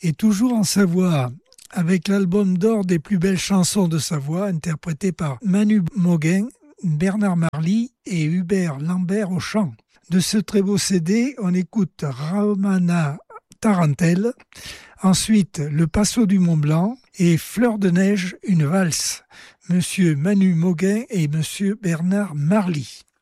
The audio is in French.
Et toujours en Savoie, avec l'album d'or des plus belles chansons de Savoie, interprété par Manu Mauguin, Bernard Marly et Hubert Lambert au chant. De ce très beau CD, on écoute Ramana Tarantelle, ensuite Le Passo du Mont Blanc et Fleur de neige, une valse. Monsieur Manu Mauguin et Monsieur Bernard Marly.